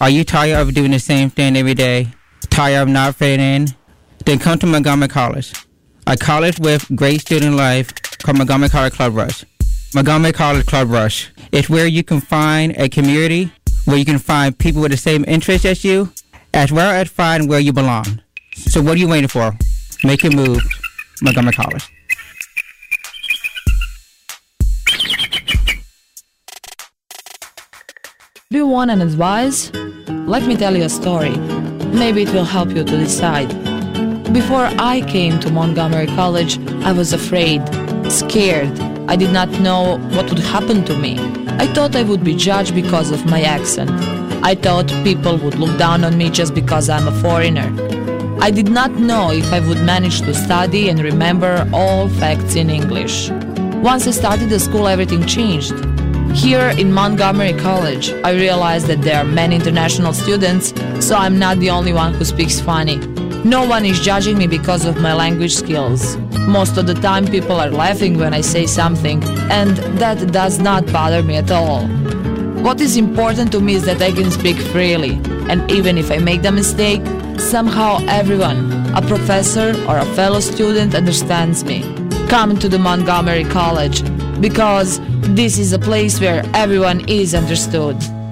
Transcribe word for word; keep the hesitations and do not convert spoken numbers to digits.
Are you tired of doing the same thing every day? Tired of not fitting in? Then come to Montgomery College, a college with great student life called Montgomery College Club Rush. Montgomery College Club Rush. It's where you can find a community, where you can find people with the same interests as you, as well as find where you belong. So what are you waiting for? Make your move. Montgomery College. Do you want an advice? Let me tell you a story. Maybe it will help you to decide. Before I came to Montgomery College, I was afraid, scared. I did not know what would happen to me. I thought I would be judged because of my accent. I thought people would look down on me just because I'm a foreigner. I did not know if I would manage to study and remember all facts in English. Once I started the school, everything changed. Here in Montgomery College, I realized that there are many international students, so I'm not the only one who speaks funny. No one is judging me because of my language skills. Most of the time people are laughing when I say something, and that does not bother me at all. What is important to me is that I can speak freely, and even if I make the mistake, somehow everyone, a professor or a fellow student, understands me. Come to the Montgomery College, because this is a place where everyone is understood.